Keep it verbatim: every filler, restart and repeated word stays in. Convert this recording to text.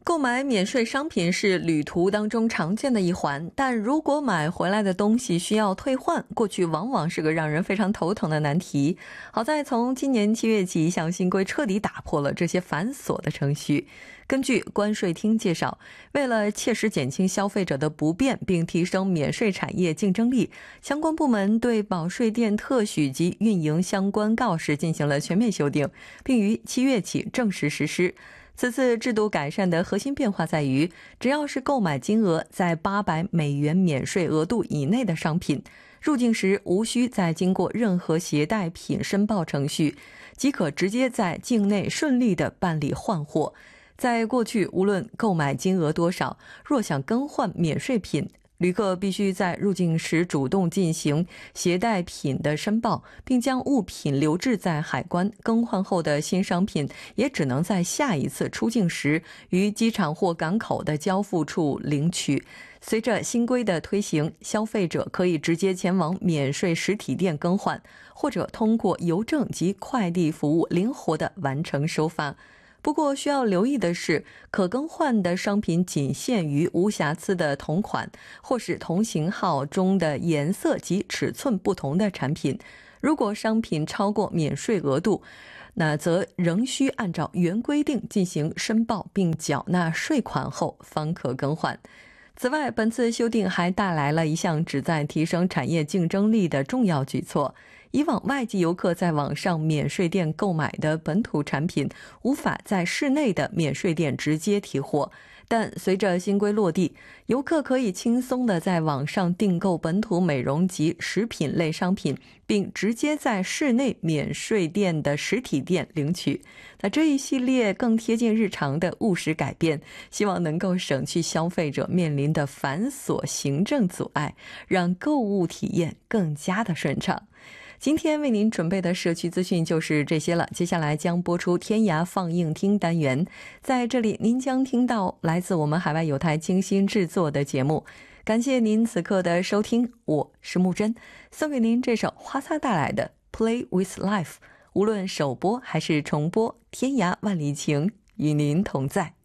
购买免税商品是旅途当中常见的一环，但如果买回来的东西需要退换，过去往往是个让人非常头疼的难题。好在从今年七月起，一项新规彻底打破了这些繁琐的程序。根据关税厅介绍，为了切实减轻消费者的不便，并提升免税产业竞争力，相关部门对保税店特许及运营相关告示进行了全面修订，并于七月起正式实施。此次制度改善的核心变化在于，只要是购买金额在八百美元免税额度以内的商品，入境时无需再经过任何携带品申报程序，即可直接在境内顺利地办理换货。在过去，无论购买金额多少，若想更换免税品，旅客必须在入境时主动进行携带品的申报，并将物品留置在海关，更换后的新商品也只能在下一次出境时于机场或港口的交付处领取。随着新规的推行，消费者可以直接前往免税实体店更换，或者通过邮政及快递服务灵活地完成收发。不过需要留意的是，可更换的商品仅限于无瑕疵的同款或是同型号中的颜色及尺寸不同的产品。如果商品超过免税额度，那则仍需按照原规定进行申报并缴纳税款后方可更换。此外，本次修订还带来了一项旨在提升产业竞争力的重要举措。以往外籍游客在网上免税店购买的本土产品无法在市内的免税店直接提货，但随着新规落地，游客可以轻松地在网上订购本土美容及食品类商品，并直接在市内免税店的实体店领取。那这一系列更贴近日常的务实改变，希望能够省去消费者面临的繁琐行政阻碍，让购物体验更加的顺畅。今天为您准备的社区资讯就是这些了，接下来将播出天涯放映厅单元，在这里您将听到来自我们海外有台精心制作的节目。感谢您此刻的收听，我是木真，送给您这首花撒带来的 Play with Life， 无论首播还是重播，天涯万里情与您同在。